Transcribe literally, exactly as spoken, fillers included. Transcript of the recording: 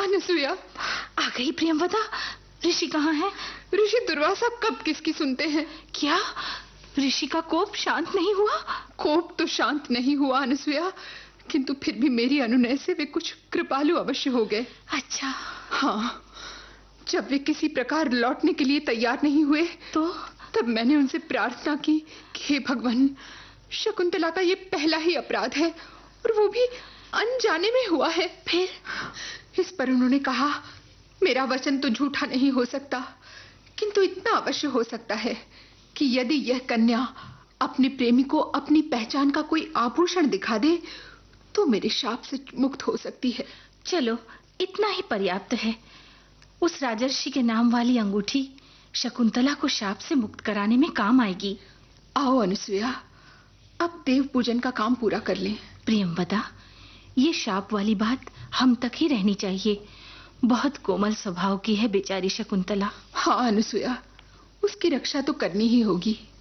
अनसुया। आ गई प्रियंवदा। ऋषि कहाँ है? ऋषि दुर्वासा कब किसकी सुनते हैं। क्या ऋषि का कोप शांत नहीं हुआ? कोप तो शांत नहीं हुआ अनसुया, किंतु फिर भी मेरी अनुनय से वे कुछ कृपालु अवश्य हो गए। अच्छा। हाँ, जब वे किसी प्रकार लौटने के लिए तैयार नहीं हुए तो तब मैंने उनसे प्रार्थना की कि हे भगवान, शकुंतला का ये पहला ही अपराध है और वो भी अनजाने में हुआ है। फिर इस पर उन्होंने कहा, मेरा वचन तो झूठा नहीं हो सकता, किंतु इतना अवश्य हो सकता है कि यदि यह कन्या अपने प्रेमी को अपनी पहचान का कोई आभूषण दिखा दे तो मेरे शाप से मुक्त हो सकती है। चलो, इतना ही पर्याप्त है। उस राजर्षि के नाम वाली अंगूठी शकुंतला को शाप से मुक्त कराने में काम आएगी। आओ अनसुया, अब देव पूजन का काम पूरा कर लें। प्रियंवदा, ये शाप वाली बात हम तक ही रहनी चाहिए। बहुत कोमल स्वभाव की है बेचारी शकुंतला। हाँ अनसुया, उसकी रक्षा तो करनी ही होगी।